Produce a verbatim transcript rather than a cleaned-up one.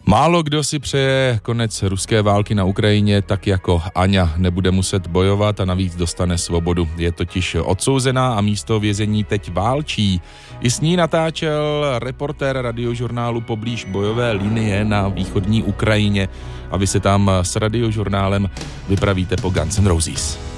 Málo kdo si přeje konec ruské války na Ukrajině tak jako Aňa. Nebude muset bojovat a navíc dostane svobodu. Je totiž odsouzená a místo vězení teď válčí. I s ní natáčel reportér Radiožurnálu poblíž bojové linie na východní Ukrajině. A vy se tam s Radiožurnálem vypravíte po Guns N' Roses.